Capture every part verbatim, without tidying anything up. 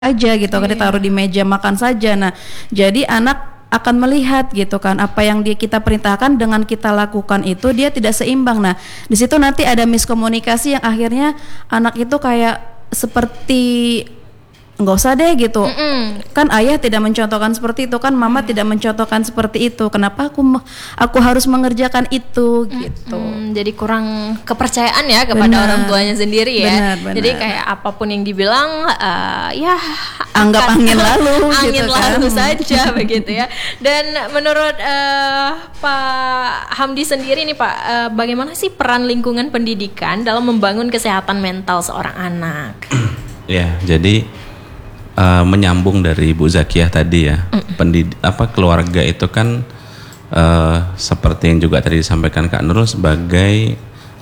aja gitu kan, Iya. ditaruh di meja makan saja. Nah, jadi anak akan melihat gitu kan apa yang dia kita perintahkan dengan kita lakukan itu dia tidak seimbang. Nah, di situ nanti ada miskomunikasi yang akhirnya anak itu kayak seperti nggak usah deh gitu. Mm-mm. Kan ayah tidak mencontohkan seperti itu, kan mama tidak mencontohkan seperti itu. Kenapa aku aku harus mengerjakan itu gitu. Mm, jadi kurang kepercayaan ya kepada Benar. orang tuanya sendiri ya. Benar, benar. Jadi kayak apapun yang dibilang uh, ya Anggap akan- angin lalu angin gitu kan. lalu saja begitu ya. Dan menurut uh, Pak Hamdi sendiri nih Pak, uh, bagaimana sih peran lingkungan pendidikan dalam membangun kesehatan mental seorang anak? Ya, jadi uh, menyambung dari Bu Zakiyah tadi ya, pendid- apa keluarga itu kan uh, seperti yang juga tadi disampaikan Kak Nurul sebagai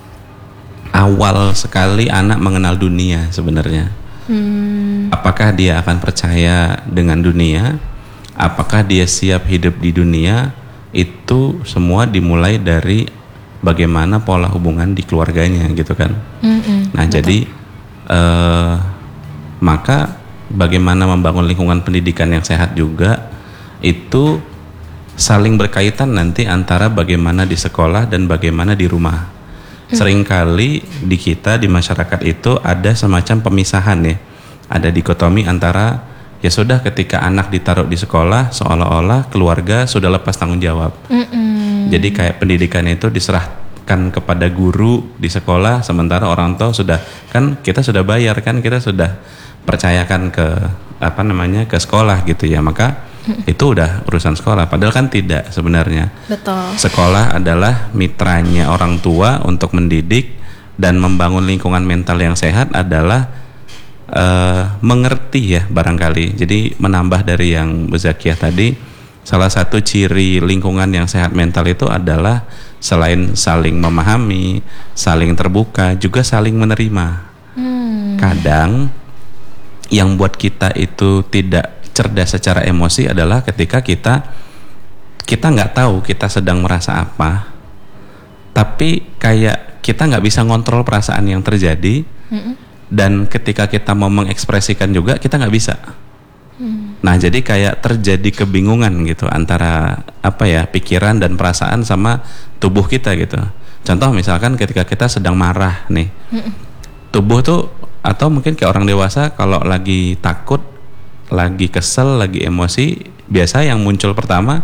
awal sekali anak mengenal dunia sebenarnya. Hmm. Apakah dia akan percaya dengan dunia? Apakah dia siap hidup di dunia? Itu semua dimulai dari bagaimana pola hubungan di keluarganya gitu kan. Mm-mm. Nah, jadi eh, maka bagaimana membangun lingkungan pendidikan yang sehat juga itu saling berkaitan nanti antara bagaimana di sekolah dan bagaimana di rumah. Seringkali di kita di masyarakat itu ada semacam pemisahan ya, ada dikotomi antara ya sudah ketika anak ditaruh di sekolah seolah-olah keluarga sudah lepas tanggung jawab. Mm-mm. Jadi kayak pendidikan itu diserahkan kepada guru di sekolah, sementara orang tua sudah kan kita sudah bayar kan kita sudah percayakan ke apa namanya ke sekolah gitu ya, maka itu udah urusan sekolah. Padahal kan tidak sebenarnya. Betul. Sekolah adalah mitranya orang tua untuk mendidik dan membangun lingkungan mental yang sehat adalah uh, mengerti ya barangkali. Jadi menambah dari yang Bu Zakiyah tadi, salah satu ciri lingkungan yang sehat mental itu adalah selain saling memahami, saling terbuka, juga saling menerima. Hmm. Kadang yang buat kita itu tidak cerdas secara emosi adalah ketika kita kita nggak tahu kita sedang merasa apa, tapi kayak kita nggak bisa ngontrol perasaan yang terjadi. Mm-mm. Dan ketika kita mau mengekspresikan juga kita nggak bisa. Mm. Nah, jadi kayak terjadi kebingungan gitu antara apa ya pikiran dan perasaan sama tubuh kita gitu. Contoh misalkan ketika kita sedang marah nih, Mm-mm. tubuh tuh atau mungkin kayak orang dewasa kalau lagi takut, lagi kesel, lagi emosi, biasa yang muncul pertama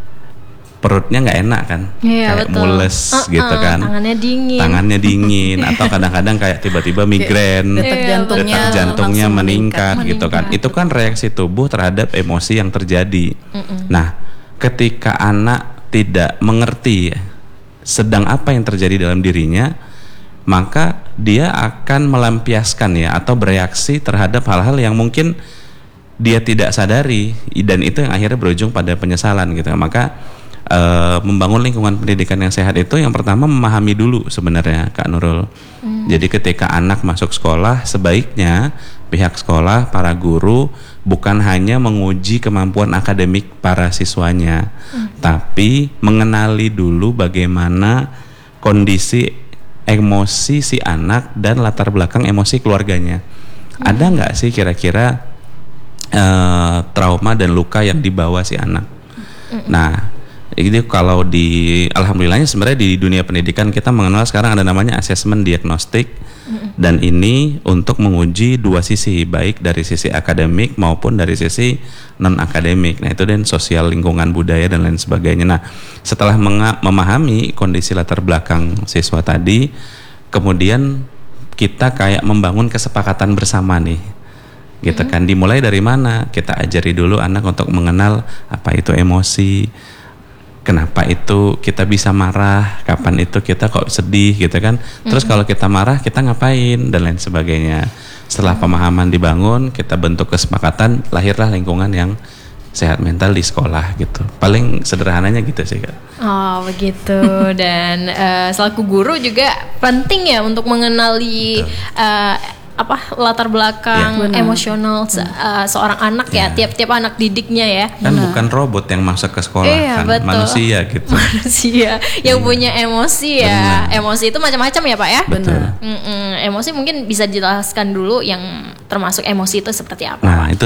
perutnya nggak enak kan, Iya, kayak betul. mules Uh-uh, gitu kan, tangannya dingin. tangannya dingin, atau kadang-kadang kayak tiba-tiba migrain, Detak Iya, jantungnya, detak jantungnya langsung meningkat, meningkat. gitu kan. Itu kan reaksi tubuh terhadap emosi yang terjadi. Mm-mm. Nah, ketika anak tidak mengerti sedang apa yang terjadi dalam dirinya, maka dia akan melampiaskan ya atau bereaksi terhadap hal-hal yang mungkin dia tidak sadari, dan itu yang akhirnya berujung pada penyesalan gitu. Maka e, membangun lingkungan pendidikan yang sehat itu yang pertama memahami dulu sebenarnya Kak Nurul. Hmm. Jadi ketika anak masuk sekolah, sebaiknya pihak sekolah, para guru bukan hanya menguji kemampuan akademik para siswanya, hmm. tapi mengenali dulu bagaimana kondisi emosi si anak dan latar belakang emosi keluarganya. Hmm. Ada nggak sih kira-kira uh, trauma dan luka yang dibawa si anak? Hmm. Nah, ini kalau di alhamdulillahnya sebenarnya di dunia pendidikan kita mengenal sekarang ada namanya asesmen diagnostik. Hmm. Dan ini untuk menguji dua sisi, baik dari sisi akademik maupun dari sisi non akademik. Nah, itu dan sosial, lingkungan, budaya dan lain sebagainya. Nah, setelah menga- memahami kondisi latar belakang siswa tadi, kemudian kita kayak membangun kesepakatan bersama nih, gitu kan. Dimulai dari mana? Kita ajari dulu anak untuk mengenal apa itu emosi, kenapa itu kita bisa marah, kapan itu kita kok sedih gitu kan. Terus mm-hmm. kalau kita marah kita ngapain dan lain sebagainya. Setelah mm-hmm. pemahaman dibangun, kita bentuk kesepakatan, lahirlah lingkungan yang sehat mental di sekolah gitu. Paling sederhananya gitu sih Kak. Oh begitu. Dan uh, selaku guru juga penting ya untuk mengenali uh, apa latar belakang Ya. emosional se- uh, seorang anak ya, Ya. tiap-tiap anak didiknya ya. Kan bukan robot yang masuk ke sekolah, Iya, kan betul. manusia gitu. Manusia yang punya emosi ya. Benar. Emosi itu macam-macam ya Pak ya. Benar. Mm-mm. Emosi mungkin bisa dijelaskan dulu yang termasuk emosi itu seperti apa. Nah, itu